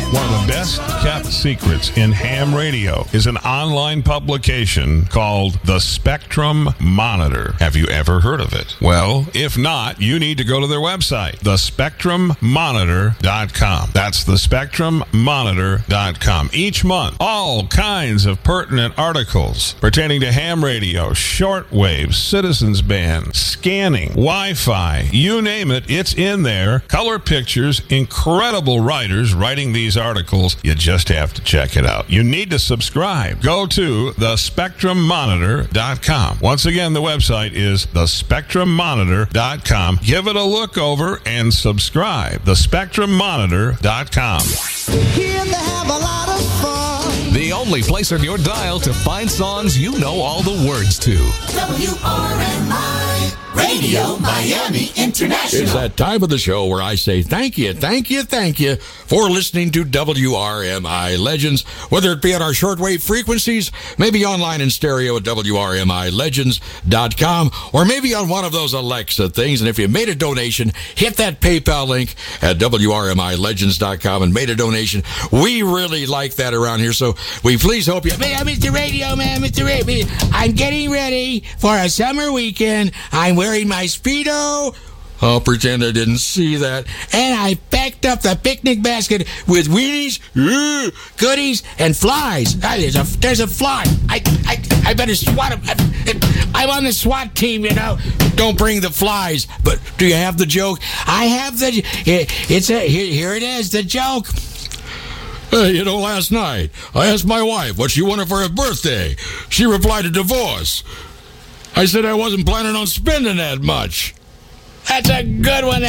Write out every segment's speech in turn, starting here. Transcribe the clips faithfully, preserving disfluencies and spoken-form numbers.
One of the best kept secrets in ham radio is an online publication called The Spectrum Monitor. Have you ever heard of it? Well, if not, you need to go to their website, the spectrum monitor dot com. That's the spectrum monitor dot com. Each month, all kinds of pertinent articles pertaining to ham radio, shortwave, citizens band, scanning, Wi-Fi, you name it, it's in there. Color pictures, incredible writers writing these articles. You just have to check it out. You need to subscribe. Go to the spectrum monitor dot com. Once again, the website is the spectrum monitor dot com. Give it a look over and subscribe. the spectrum monitor dot com. Here they have a lot of fun. The only place on your dial to find songs you know all the words to. W R M I Radio Miami International. It's that time of the show where I say thank you, thank you, thank you for listening to W R M I Legends, whether it be on our shortwave frequencies, maybe online in stereo at W R M I legends dot com, or maybe on one of those Alexa things. And if you made a donation, hit that PayPal link at W R M I legends dot com and made a donation. We really like that around here, so we please hope you... Hey, Mister Radio Man, Mister Radio, I'm getting ready for a summer weekend. I'm wearing my Speedo. I'll pretend I didn't see that. And I packed up the picnic basket with weenies, uh, goodies, and flies. Ah, there's a there's a fly. I I I better swat him. I, I'm on the SWAT team, you know. Don't bring the flies. But do you have the joke? I have the. It's a here. Here it is. The joke. Hey, you know, last night I asked my wife what she wanted for her birthday. She replied a divorce. I said I wasn't planning on spending that much. That's a good one.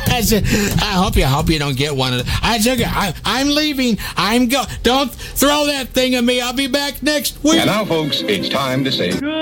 I hope you hope you don't get one of them. I, I'm leaving. I'm go. Don't throw that thing at me. I'll be back next week. And now, folks, it's time to say